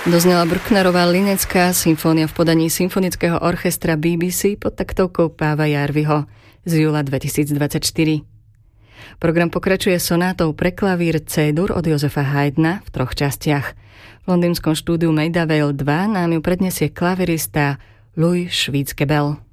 Doznela Brucknerová Linecká symfónia v podaní symfonického orchestra BBC pod taktovkou Páva Jarviho z júla 2024. Program pokračuje sonátou pre klavír C-dur od Josefa Haydna v 3 častiach. V londýnskom štúdiu Maida Vale 2 nám ju predniesie klavirista Louis Schwitzgebel.